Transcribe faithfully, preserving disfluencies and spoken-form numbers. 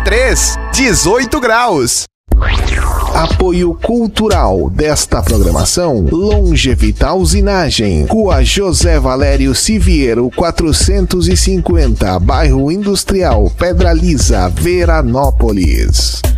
três, dezoito graus. Apoio cultural desta programação: Longevital Usinagem, Rua José Valério Siviero quatrocentos e cinquenta, Bairro Industrial, Pedra Lisa, Veranópolis.